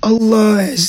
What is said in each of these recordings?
Allah has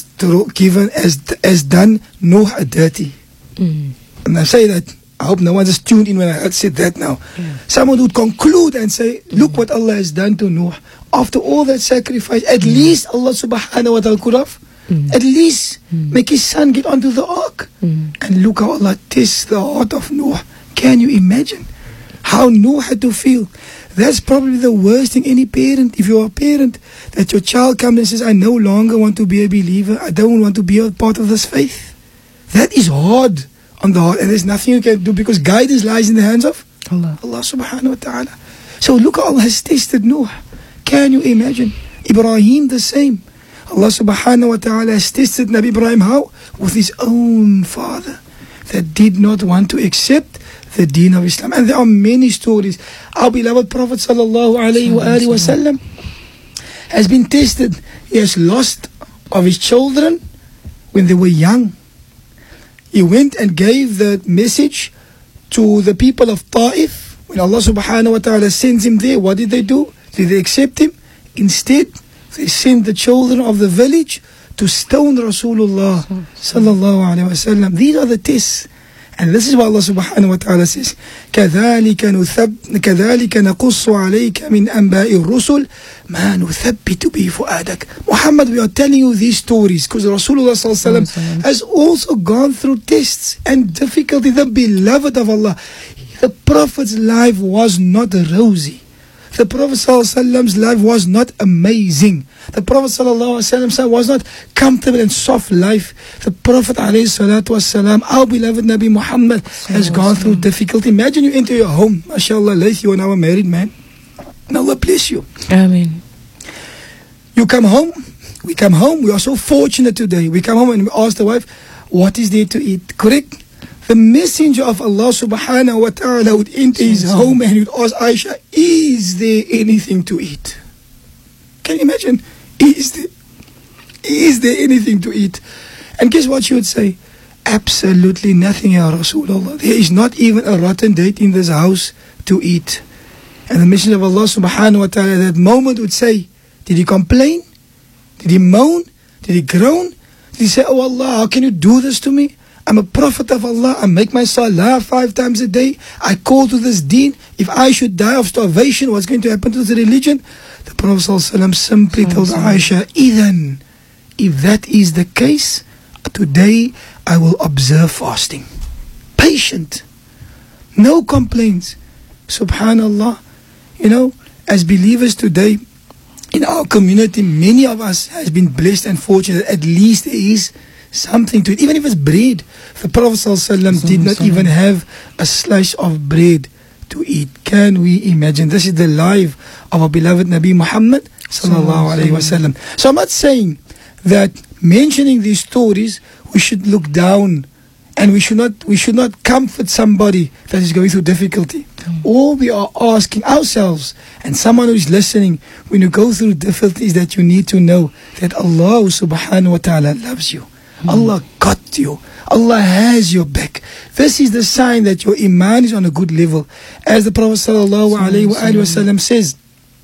done Noah a dirty. And I say that, I hope no one just tuned in when I said that now. Someone would conclude and say, look what Allah has done to Noah. After all that sacrifice, at least Allah subhanahu wa ta'ala could have, at least make his son get onto the ark. And look how Allah tests the heart of Noah. Can you imagine how Noah had to feel? That's probably the worst thing any parent, if you're a parent, that your child comes and says, I no longer want to be a believer. I don't want to be a part of this faith. That is hard on the heart, and there's nothing you can do because guidance lies in the hands of Allah subhanahu wa ta'ala. So look how Allah has tested Noah. Can you imagine? Ibrahim the same. Allah subhanahu wa ta'ala has tested Nabi Ibrahim how? With his own father that did not want to accept the deen of Islam. And there are many stories. Our beloved Prophet sallallahu alayhi wa sallam has been tested. He has lost of his children when they were young. He went and gave the message to the people of Ta'if. When Allah subhanahu wa ta'ala sends him there, what did they do? Did they accept him? Instead, they sent the children of the village to stone Rasulullah sallallahu alayhi wa sallam. These are the tests. And this is what Allah subhanahu wa ta'ala says. كَذَلِكَ نَقُصُّ عَلَيْكَ مِنْ أَنْبَاءِ الرُّسُلِ مَا نُثَبِّتُ بِهِ فُؤَادَكَ. Muhammad, we are telling you these stories because Rasulullah sallallahu alayhi wa sallam has also gone through tests and difficulty. The beloved of Allah. The Prophet's life was not rosy. The Prophet ﷺ's life was not amazing. The Prophet ﷺ was not comfortable and soft life. The Prophet ﷺ, our beloved Nabi Muhammad, has gone through difficulty. Imagine you enter your home. MashaAllah, Laith, you are now a married man. May Allah bless you. Ameen. You come home. We come home. We are so fortunate today. We come home and we ask the wife, what is there to eat? Correct? The messenger of Allah subhanahu wa ta'ala would enter his home and he would ask Aisha, is there anything to eat? Can you imagine? Is there anything to eat? And guess what she would say? Absolutely nothing, Ya Rasulullah. There is not even a rotten date in this house to eat. And the messenger of Allah subhanahu wa ta'ala at that moment would say, did he complain? Did he moan? Did he groan? Did he say, oh Allah, how can you do this to me? I'm a prophet of Allah. I make my salah 5 times a day. I call to this deen. If I should die of starvation, what's going to happen to the religion? The Prophet ﷺ simply told Aisha, Idhan, if that is the case, today I will observe fasting. Patient. No complaints. Subhanallah. You know, as believers today, in our community, many of us has been blessed and fortunate. At least there is something to it, even if it's bread. The Prophet ﷺ did not even have a slice of bread to eat. Can we imagine? This is the life of our beloved Nabi Muhammad sallallahu alaihi wasallam. So I'm not saying that mentioning these stories we should look down and we should not comfort somebody that is going through difficulty. All we are asking ourselves and someone who is listening, when you go through difficulties, that you need to know that Allah subhanahu wa ta'ala loves you. Allah got you. Allah has your back. This is the sign that your iman is on a good level. As the Prophet sallallahu alaihi wasallam says,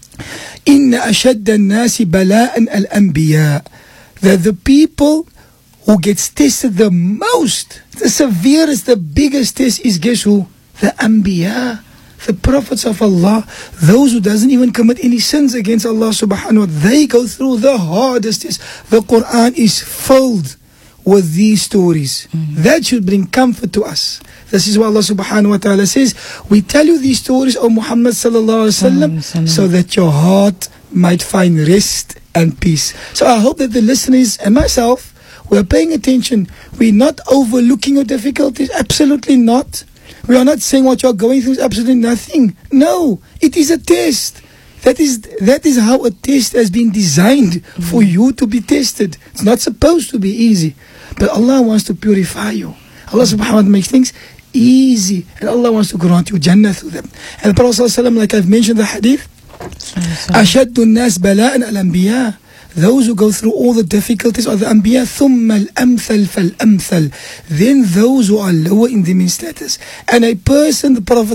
"Inna ashadda an-nasi bala'an al-anbiya." That the people who gets tested the most, the severest, the biggest test is, guess who? The anbiya, the prophets of Allah, those who doesn't even commit any sins against Allah subhanahu wa ta'ala. They go through the hardest test. The Quran is filled with these stories. That should bring comfort to us. This is what Allah subhanahu wa ta'ala says. We tell you these stories, O Muhammad sallallahu alaihi wasallam, so that your heart might find rest and peace. So I hope that the listeners and myself, we are paying attention. We're not overlooking your difficulties. Absolutely not. We are not saying what you're going through is absolutely nothing. No, it is a test. That is how a test has been designed, for you to be tested. It's not supposed to be easy. But Allah wants to purify you. Allah subhanahu wa ta'ala makes things easy. And Allah wants to grant you Jannah through them. And the Prophet ﷺ, like I've mentioned the hadith, أَشَدُّ النَّاسِ بَلَاءً الْأَنْبِيَاءِ. Those who go through all the difficulties are the Anbiya. ثُمَّ الْأَمْثَلْ فَالْأَمْثَلْ. Then those who are lower in them in status. And a person, the Prophet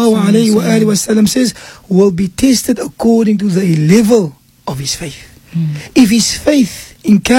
ﷺ says, will be tested according to the level of his faith. If his faith in